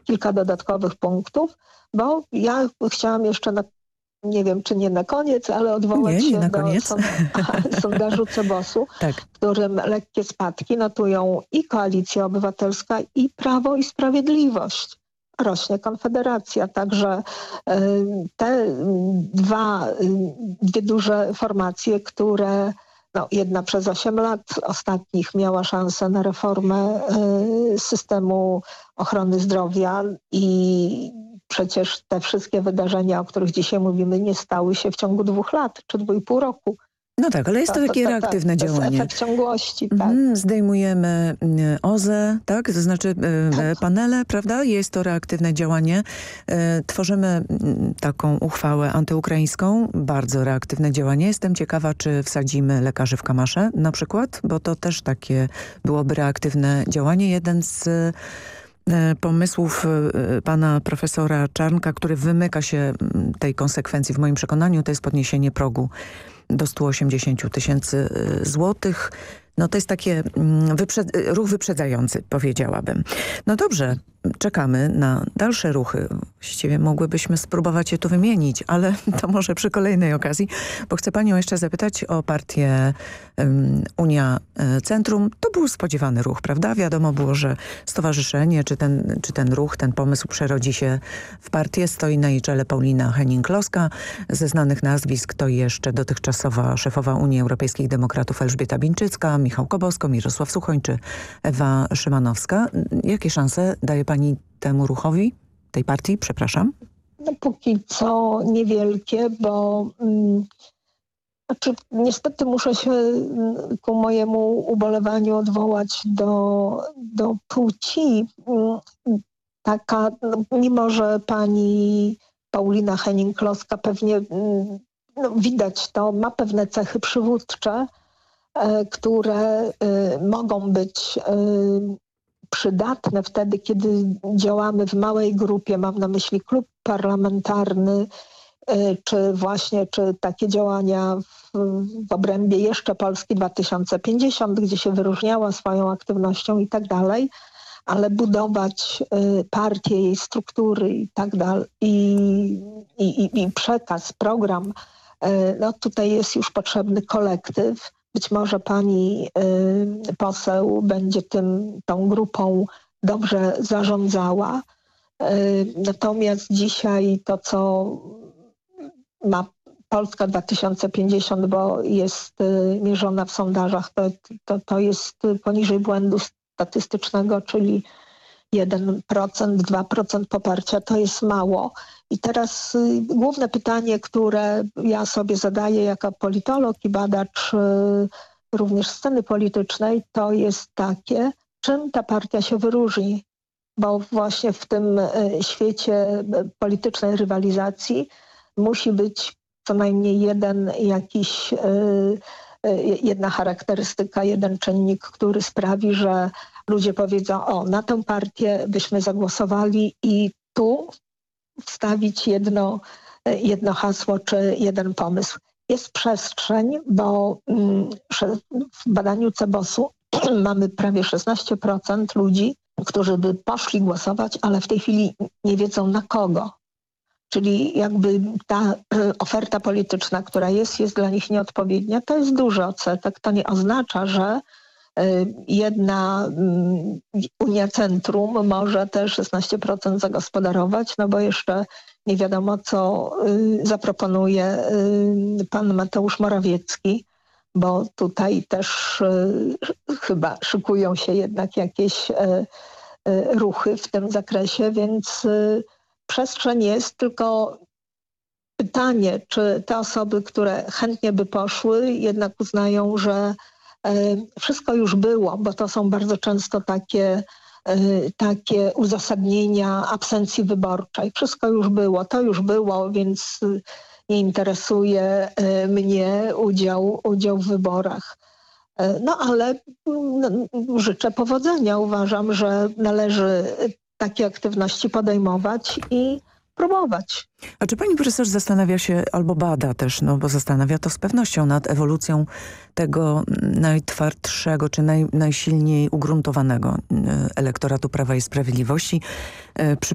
kilka dodatkowych punktów, bo ja chciałam jeszcze nie wiem, czy nie na koniec, ale odwołać nie się na do koniec. sondażu Cebosu, Tak. w którym lekkie spadki notują i Koalicja Obywatelska, i Prawo i Sprawiedliwość. Rośnie Konfederacja. Także te dwie duże formacje, które jedna przez 8 lat ostatnich miała szansę na reformę systemu ochrony zdrowia i przecież te wszystkie wydarzenia, o których dzisiaj mówimy, nie stały się w ciągu 2 lat czy 2,5 roku. No tak, ale jest to takie reaktywne to działanie. To jest efekt ciągłości, tak. Zdejmujemy OZE, tak? To znaczy panele, prawda? Jest to reaktywne działanie. Tworzymy taką uchwałę antyukraińską, bardzo reaktywne działanie. Jestem ciekawa, czy wsadzimy lekarzy w kamasze na przykład, bo to też takie byłoby reaktywne działanie. Jeden z pomysłów pana profesora Czarnka, który wymyka się tej konsekwencji w moim przekonaniu, to jest podniesienie progu do 180 000 złotych. No to jest takie ruch wyprzedzający, powiedziałabym. No dobrze, czekamy na dalsze ruchy. Właściwie mogłybyśmy spróbować je tu wymienić, ale to może przy kolejnej okazji, bo chcę panią jeszcze zapytać o partię Unia Centrum. To był spodziewany ruch, prawda? Wiadomo było, że stowarzyszenie, czy ten ruch, ten pomysł przerodzi się w partię. Stoi na jej czele Paulina Henning-Kloska. Ze znanych nazwisk to jeszcze dotychczasowa szefowa Unii Europejskich Demokratów Elżbieta Bińczycka, Michał Kobosko, Mirosław Suchoń czy Ewa Szymanowska. Jakie szanse daje pani temu ruchowi, tej partii, przepraszam? No póki co niewielkie, bo niestety muszę się ku mojemu ubolewaniu odwołać do płci. Mimo że pani Paulina Henning-Kloska pewnie widać to, ma pewne cechy przywódcze, które mogą być przydatne wtedy, kiedy działamy w małej grupie, mam na myśli klub parlamentarny, czy takie działania w obrębie jeszcze Polski 2050, gdzie się wyróżniała swoją aktywnością i tak dalej, ale budować partię, jej struktury i tak dalej, i przekaz, program, no tutaj jest już potrzebny kolektyw. Być może pani poseł będzie tą grupą dobrze zarządzała. Natomiast dzisiaj to, co ma Polska 2050, bo jest mierzona w sondażach, to jest poniżej błędu statystycznego, czyli 1%, 2% poparcia, to jest mało. I teraz główne pytanie, które ja sobie zadaję jako politolog i badacz również sceny politycznej, to jest takie, czym ta partia się wyróżni. Bo właśnie w tym świecie politycznej rywalizacji musi być co najmniej jedna charakterystyka, jeden czynnik, który sprawi, że ludzie powiedzą, na tę partię byśmy zagłosowali i tu wstawić jedno hasło czy jeden pomysł. Jest przestrzeń, bo w badaniu Cebosu mamy prawie 16% ludzi, którzy by poszli głosować, ale w tej chwili nie wiedzą na kogo. Czyli jakby ta oferta polityczna, która jest dla nich nieodpowiednia, to jest duży odsetek. To nie oznacza, że jedna Unia Centrum może te 16% zagospodarować, no bo jeszcze nie wiadomo, co zaproponuje pan Mateusz Morawiecki, bo tutaj też chyba szykują się jednak jakieś ruchy w tym zakresie, więc przestrzeń jest, tylko pytanie, czy te osoby, które chętnie by poszły, jednak uznają, że wszystko już było, bo to są bardzo często takie uzasadnienia absencji wyborczej. Wszystko już było, to już było, więc nie interesuje mnie udział w wyborach. No ale życzę powodzenia. Uważam, że należy takie aktywności podejmować i próbować. A czy pani profesor zastanawia się, albo bada też, bo zastanawia to z pewnością nad ewolucją tego najtwardszego, czy najsilniej ugruntowanego elektoratu Prawa i Sprawiedliwości?